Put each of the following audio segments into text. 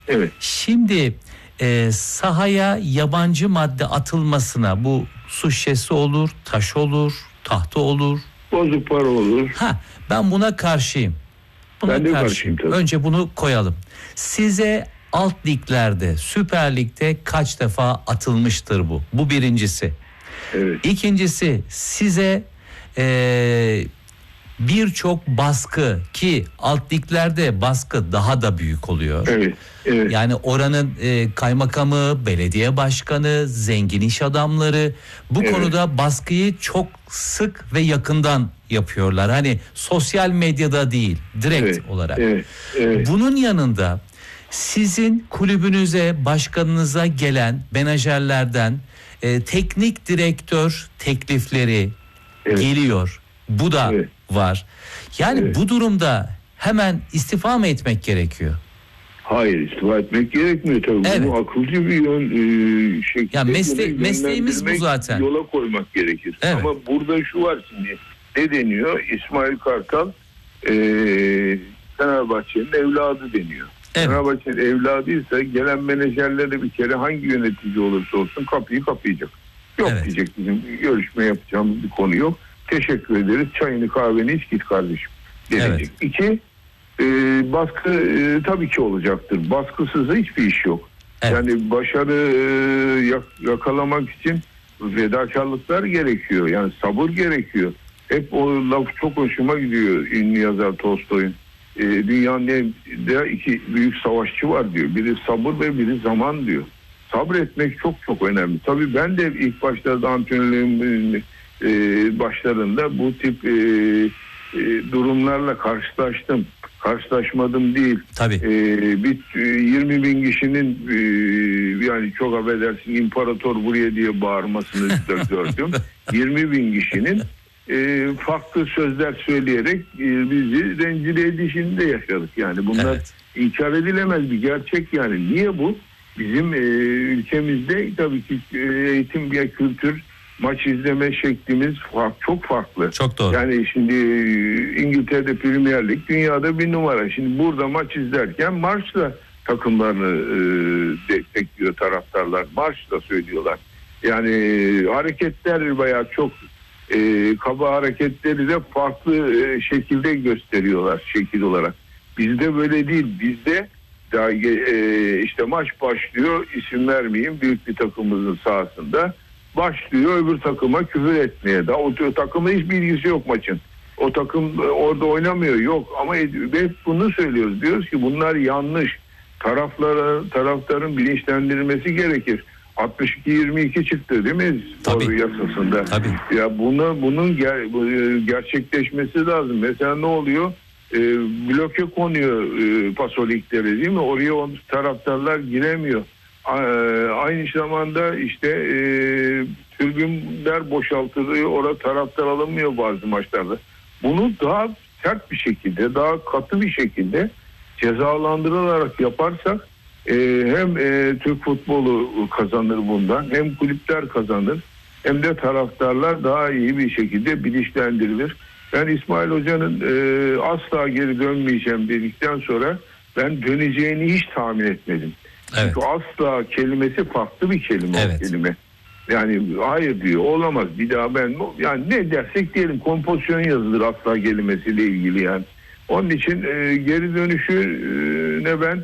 Evet. Şimdi sahaya yabancı madde atılmasına, bu su şişesi olur, taş olur, tahta olur, Bozuk para olur. Ben buna karşıyım. Ben de karşıyım tabii. Önce bunu koyalım. Size alt liglerde, Süper Lig'de kaç defa atılmıştır bu? Bu birincisi. Evet. İkincisi, size birçok baskı, ki alt liglerde baskı daha da büyük oluyor. Evet. Evet. Yani oranın kaymakamı, belediye başkanı, zengin iş adamları bu konuda baskıyı çok sık ve yakından yapıyorlar. Hani sosyal medyada değil, direkt olarak. Evet. Evet. Bunun yanında sizin kulübünüze, başkanınıza gelen menajerlerden teknik direktör teklifleri geliyor. Bu da var. Yani bu durumda hemen istifa mı etmek gerekiyor? Hayır, istifa etmek gerekmiyor tabii. Bunu akılcı bir şekilde ya mesleğimiz bu zaten. Yola koymak gerekir. Evet. Ama burada şu var şimdi. Ne deniyor? İsmail Kartal Fenerbahçe'nin evladı deniyor. Evet. Fenerbahçe'nin evladıysa gelen menajerlere bir kere hangi yönetici olursa olsun kapıyı kapayacak. Yok diyecek, bizim görüşme yapacağımız bir konu yok. Teşekkür ederiz. Çayını kahveni iç git kardeşim denecek. İki, baskı tabii ki olacaktır. Baskısız hiçbir iş yok. Evet. Yani başarı yakalamak için fedakarlıklar gerekiyor. Yani sabır gerekiyor. Hep o laf çok hoşuma gidiyor ünlü yazar Tolstoy'un. Dünyanın iki büyük savaşçı var diyor. Biri sabır ve biri zaman diyor. Sabretmek çok çok önemli. Tabii ben de ilk başlarda antrenörlüğüm başlarında bu tip durumlarla karşılaştım. Karşılaşmadım değil. Tabii. 20 bin kişinin yani çok affedersin imparator buraya diye bağırmasını da gördüm. 20 bin kişinin farklı sözler söyleyerek bizi rencide edişini de yaşadık. Yani bunlar inkar edilemez bir gerçek yani. Niye bu? Bizim ülkemizde tabii ki eğitim ve kültür, maç izleme şeklimiz çok farklı. Çok doğru. Yani şimdi İngiltere'de Premier Lig dünyada bir numara. Şimdi burada maç izlerken marşla takımlarını destekliyor taraftarlar. Marşla söylüyorlar. Yani hareketler bayağı çok kaba hareketleri de farklı şekilde gösteriyorlar şekil olarak. Bizde böyle değil. Bizde daha işte maç başlıyor, isim vermeyeyim, büyük bir takımımızın sahasında başlıyor öbür takıma küfür etmeye. Daha o takımın hiçbir ilgisi yok maçın. O takım orada oynamıyor, yok, ama hep bunu söylüyoruz. Diyoruz ki bunlar yanlış. Taraftarın bilinçlendirilmesi gerekir. 62-22 çıktı değil mi? Tabii. Yasasında. Tabii. Ya bunun gerçekleşmesi lazım. Mesela ne oluyor? Bloke konuyor pasoliklere değil mi? Oraya taraftarlar giremiyor. Aynı zamanda işte tribünler boşaltılıyor. Orada taraftar alınmıyor bazı maçlarda. Bunu daha sert bir şekilde, daha katı bir şekilde cezalandırılarak yaparsak hem Türk futbolu kazanır bundan, hem kulüpler kazanır, hem de taraftarlar daha iyi bir şekilde bilinçlendirilir. Ben İsmail Hoca'nın asla geri dönmeyeceğim dedikten sonra ben döneceğini hiç tahmin etmedim. Evet. Çünkü asla kelimesi farklı bir kelime. O kelime. Yani hayır diyor, olamaz bir daha ben, yani ne dersek diyelim kompozisyon yazılır asla kelimesiyle ilgili yani. Onun için geri dönüşüne ben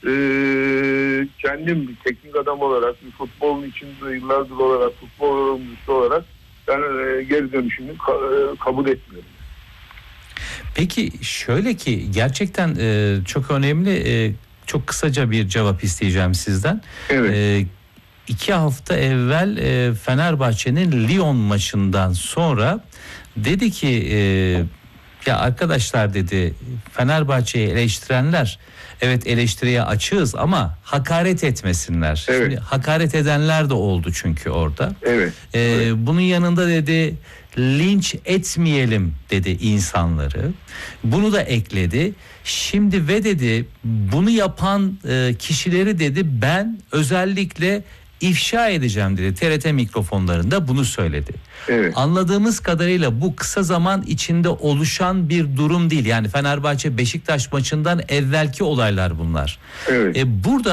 kendim bir teknik adam olarak, bir futbolun içinde yıllardır olarak, futbol yorumcusu olarak ben geri dönüşünü kabul etmiyorum. Peki şöyle ki gerçekten çok önemli, çok kısaca bir cevap isteyeceğim sizden. Evet. 2 hafta evvel Fenerbahçe'nin Lyon maçından sonra dedi ki ya arkadaşlar dedi, Fenerbahçe'yi eleştirenler evet eleştiriye açığız ama hakaret etmesinler. Evet. Şimdi hakaret edenler de oldu çünkü orada. Evet. Bunun yanında dedi linç etmeyelim dedi insanları. Bunu da ekledi. Şimdi ve dedi bunu yapan kişileri dedi ben özellikle ifşa edeceğim dedi. TRT mikrofonlarında bunu söyledi. Evet. Anladığımız kadarıyla bu kısa zaman içinde oluşan bir durum değil. Yani Fenerbahçe Beşiktaş maçından evvelki olaylar bunlar. Evet. Burada